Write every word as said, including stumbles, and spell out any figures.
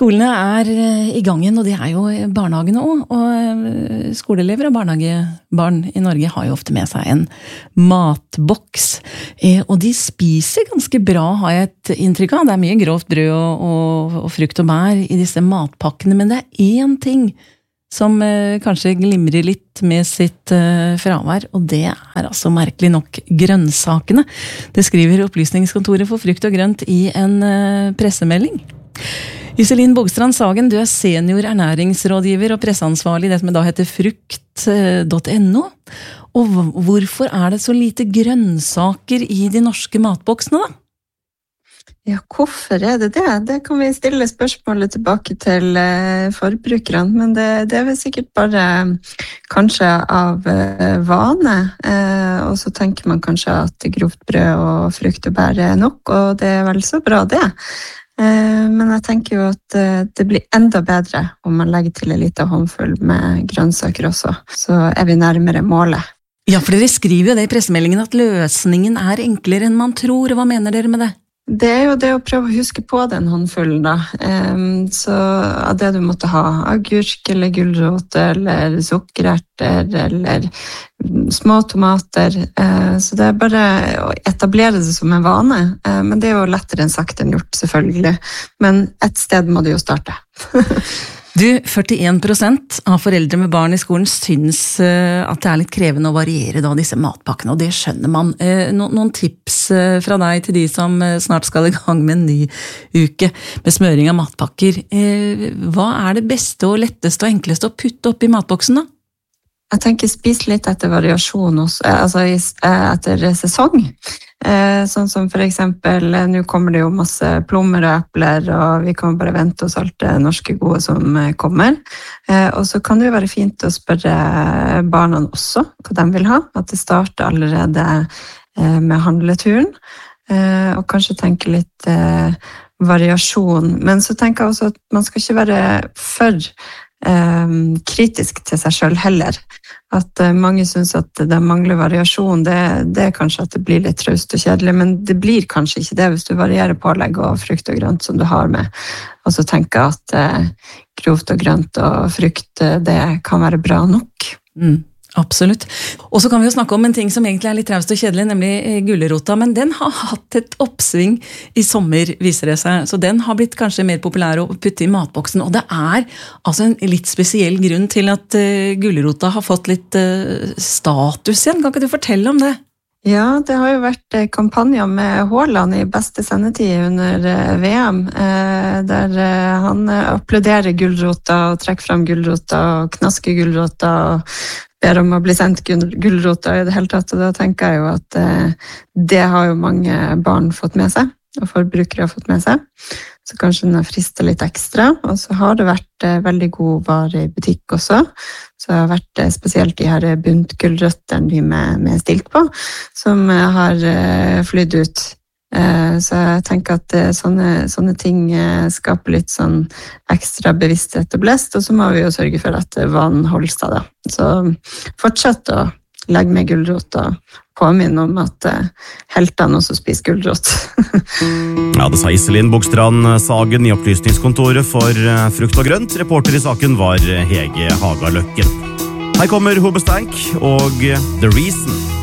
Skolene er i gangen, og det er jo barnehagene også, og skoleelever og barnehagebarn i Norge har jo ofte med seg en matboks, og de spiser ganske bra, har jeg et inntrykk av. Det er mye grovt brød og, og, og frukt og bær i disse matpakkene, men det er én ting som kanskje glimrer litt med sitt fravær, og det er altså merkelig nok grønnsakene. Det skriver Opplysningskontoret for frukt og grønt i en pressemelding. Iselin Bogstrand Sagen, du er senior ernæringsrådgiver og presseansvarlig i det som da heter frukt punktum no. Og hvorfor er det så lite grønnsaker i de norske matboksene da? Ja, hvorfor er det det? Det kan vi stille spørsmålet tilbake til eh, forbrukerne, men det, det er vel sikkert bare kanskje av eh, vane, eh, og så tenker man kanskje at grovt brød og frukt og bær er nok, og det er vel så bra det. Eh, men jeg tenker jo at eh, det blir enda bedre om man legger til en liten håndfull med grønnsaker også, så er vi nærmere målet. Ja, for dere skriver jo det i pressemeldingen at løsningen er enklere enn man tror, og hva mener dere med det? Det er jo det å prøve å huske på den håndfullen da. Um, så av det du måtte ha, agurk eller gulrot eller sukkererter eller små tomater. Uh, så det er bare å etablere det som en vane. Uh, men det er jo lettere enn sagt enn gjort, selvfølgelig. Men et sted må det jo starte. Du, førtien prosent av foreldre med barn i skolen syns at det er litt krevende å variere da, disse matpakkene, og det skjønner man. No, noen tips fra deg til de som snart skal i gang med en ny uke med smøring av matpakker. Hva er det beste og letteste og enkleste å putte opp i matboksen da? Jeg tenker spis litt etter variasjon, også, altså etter sesong. Sånn som for eksempel, nå kommer det jo masse plommer og epler, og vi kan bare vente oss alt det norske gode som kommer. Og så kan det jo være fint å spørre barna også hva de vil ha, at det starter allerede med handleturen, og kanskje tenke litt variasjon. Men så tenker jeg også at man skal ikke være for Um, kritisk til seg selv heller. At uh, mange synes at det mangler variasjon, det, det er kanskje at det blir litt traust og kjedelig, men det blir kanskje ikke det hvis du varierer pålegg og frukt og grønt som du har med. Og så tenker jeg at uh, grovt og grønt og frukt, uh, det kan være bra nok. Mm. Absolutt. Og så kan vi jo snakke om en ting som egentlig er litt traust og kjedelig, nemlig gulrota, men den har hatt et oppsving i sommer, viser det seg. Så den har blitt kanskje mer populær å putte i matboksen, og det er altså en litt spesiell grunn til at uh, gulrota har fått litt uh, status igjen. Kan ikke du fortelle om det? Ja, det har jo vært kampanjer med Haaland i beste sendetid under V M, der han applauderer gulrota og trekker frem gulrota og knasker gulrota og ber om å bli sendt gulrota i det hele tatt, og da tenker jeg jo at det har jo mange barn fått med seg, og forbrukere har fått med seg, så kanskje den har fristet litt ekstra, og så har det vært veldig god vare i butikk også, så det har vært spesielt de her buntgulrøttene de med, med stilt på, som har flydd ut. Så jeg tenker at sånne, sånne ting skaper litt sånn ekstra bevissthet og blest, og så må vi jo sørge for at vann holder seg da. Så fortsett å legge med gulrot og påminne om at heltene også spiser gulrot. Ja, det sa Iselin Bogstrand Sagen i Opplysningskontoret for frukt og grønt. Reporter i saken var Hege Hagaløkken. Her kommer Hobestank og The Reason.